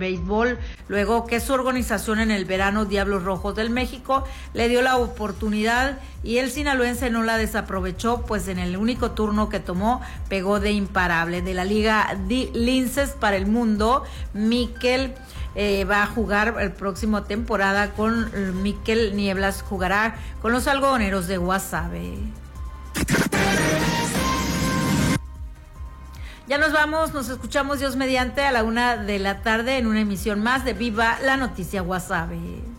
béisbol, luego que su organización en el verano, Diablos Rojos del México, le dio la oportunidad y el sinaloense no la desaprovechó, pues en el único turno que tomó pegó de imparable. De la Liga Linces para el Mundo, Miquel va a jugar el próximo temporada con Miquel Nieblas, jugará con los algodoneros de Guasave. Ya nos vamos, nos escuchamos Dios mediante a la 1:00 p.m. en una emisión más de Viva la Noticia Guasave.